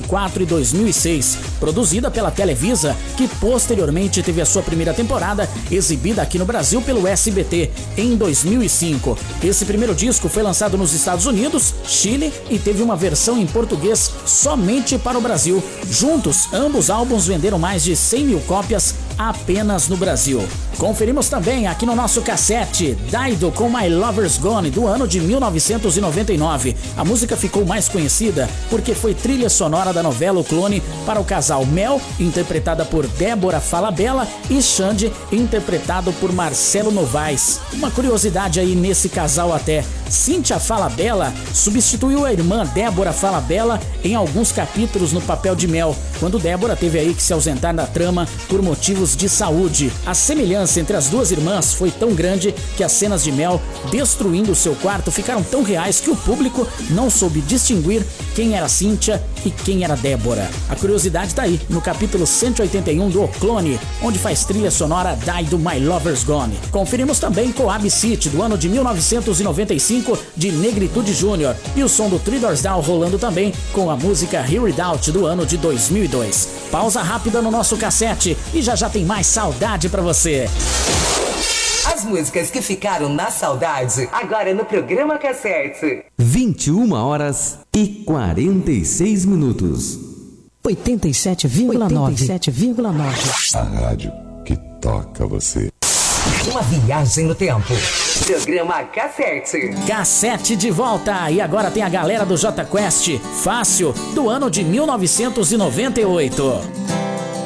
2004 e 2006, produzida pela Televisa, que posteriormente teve a sua primeira temporada exibida aqui no Brasil pelo SBT em 2005. Esse primeiro disco foi lançado nos Estados Unidos, Chile e teve uma versão em português somente para o Brasil. Juntos, ambos álbuns venderam mais de 100 mil cópias apenas no Brasil. Conferimos também aqui no nosso cassete Dido com My Lover's Gone, do ano de 1999. A música ficou mais conhecida porque foi trilha sonora da novela O Clone para o casal Mel, interpretada por Débora Falabella, e Xande, interpretado por Marcelo Novaes. Uma curiosidade aí nesse casal até: Cíntia Falabella substituiu a irmã Débora Falabella em alguns capítulos no papel de Mel, quando Débora teve aí que se ausentar da trama por motivos de saúde. A semelhança entre as duas irmãs foi tão grande que as cenas de Mel destruindo seu quarto ficaram tão reais que o público não soube distinguir quem era Cíntia e quem era Débora. A curiosidade tá aí no capítulo 181 do O Clone, onde faz trilha sonora Dido My Lover's Gone. Conferimos também Coab City, do ano de 1995, de Negritude Júnior, e o som do Three Doors Down rolando também com a música Hear It Out, do ano de 2002. Pausa rápida no nosso cassete e já tem mais saudade pra você. As músicas que ficaram na saudade, agora no programa Cassete. 21 horas e 46 minutos. 87,9. A rádio que toca você. Uma viagem no tempo. Programa Cassete. Cassete de volta. E agora tem a galera do Jota Quest, Fácil, do ano de 1998.